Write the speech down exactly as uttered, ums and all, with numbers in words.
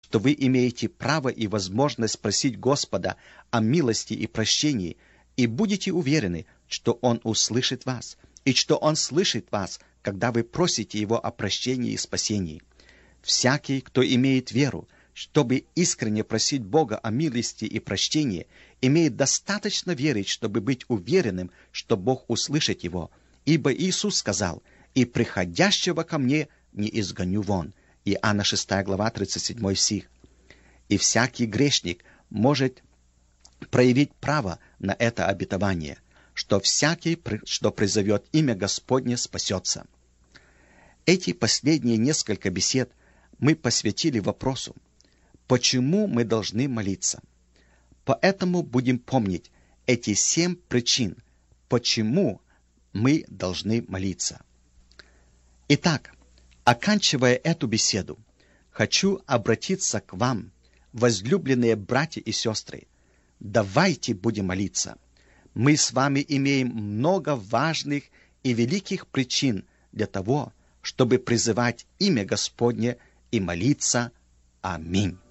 что вы имеете право и возможность просить Господа о милости и прощении, и будете уверены, что Он услышит вас, и что Он слышит вас, когда вы просите Его о прощении и спасении. Всякий, кто имеет веру, чтобы искренне просить Бога о милости и прощении, имеет достаточно верить, чтобы быть уверенным, что Бог услышит его. Ибо Иисус сказал: «И приходящего ко мне не изгоню вон». Иоанна шестая глава, тридцать седьмой стих. И всякий грешник может проявить право на это обетование, что всякий, что призовет имя Господне, спасется. Эти последние несколько бесед мы посвятили вопросу, почему мы должны молиться. Поэтому будем помнить эти семь причин, почему мы должны молиться. Итак, оканчивая эту беседу, хочу обратиться к вам, возлюбленные братья и сестры. Давайте будем молиться. Мы с вами имеем много важных и великих причин для того, чтобы призывать имя Господне и молиться. Аминь.